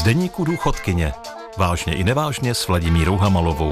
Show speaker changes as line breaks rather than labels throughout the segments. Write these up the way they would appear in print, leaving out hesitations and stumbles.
deníku důchodkyně. Vážně i nevážně s Vladimírou Hamalovou.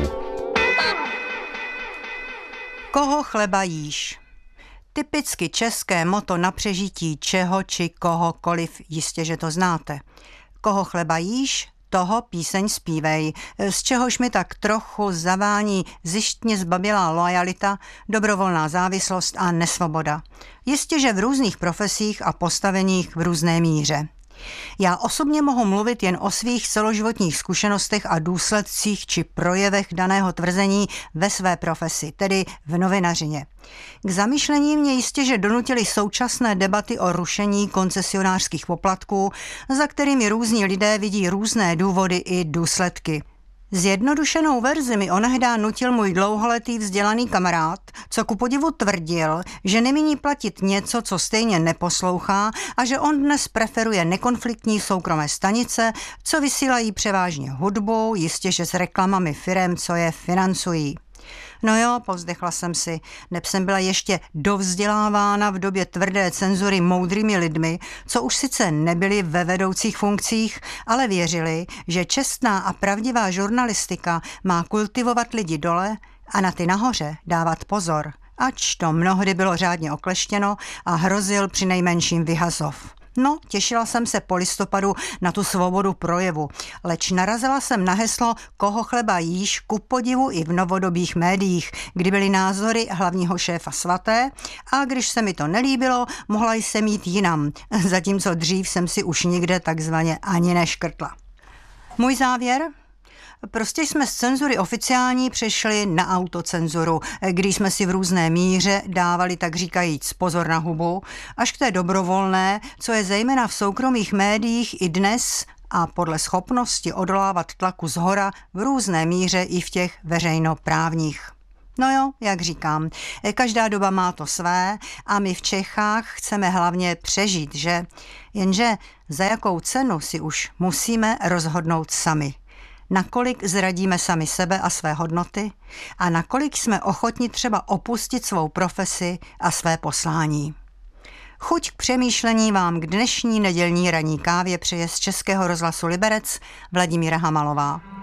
Koho chleba jíš? Typicky české motto na přežití čeho či kohokoliv, jistě, že to znáte. Koho chleba jíš, toho píseň zpívej, z čehož mi tak trochu zavání zištně zbabělá loajalita, dobrovolná závislost a nesvoboda. Jistě, že v různých profesích a postaveních v různé míře. Já osobně mohu mluvit jen o svých celoživotních zkušenostech a důsledcích či projevech daného tvrzení ve své profesi, tedy v novinařině. K zamýšlení mě jistě, že donutily současné debaty o rušení koncesionářských poplatků, za kterými různí lidé vidí různé důvody i důsledky. Zjednodušenou verzi mi onehdá nutil můj dlouholetý vzdělaný kamarád, co ku podivu tvrdil, že nemíní platit něco, co stejně neposlouchá a že on dnes preferuje nekonfliktní soukromé stanice, co vysílají převážně hudbu, jistě, že s reklamami firem, co je financují. No jo, povzdechla jsem si, neb jsem byla ještě dovzdělávána v době tvrdé cenzury moudrými lidmi, co už sice nebyli ve vedoucích funkcích, ale věřili, že čestná a pravdivá žurnalistika má kultivovat lidi dole a na ty nahoře dávat pozor, ač to mnohdy bylo řádně okleštěno a hrozil přinejmenším vyhazov. No, těšila jsem se po listopadu na tu svobodu projevu, leč narazila jsem na heslo Koho chleba jíš, ku podivu i v novodobých médiích, kdy byly názory hlavního šéfa svaté a když se mi to nelíbilo, mohla jsem jít jinam, zatímco dřív jsem si už nikde takzvaně ani neškrtla. Můj závěr? Prostě jsme z cenzury oficiální přešli na autocenzuru, když jsme si v různé míře dávali tak říkajíc pozor na hubu, až k té dobrovolné, co je zejména v soukromých médiích i dnes a podle schopnosti odolávat tlaku zhora v různé míře i v těch veřejnoprávních. No jo, jak říkám, každá doba má to své a my v Čechách chceme hlavně přežít, že? Jenže za jakou cenu si už musíme rozhodnout sami. Nakolik zradíme sami sebe a své hodnoty a nakolik jsme ochotni třeba opustit svou profesi a své poslání. Chuť k přemýšlení vám k dnešní nedělní ranní kávě přeje z Českého rozhlasu Liberec Vladimíra Hamalová.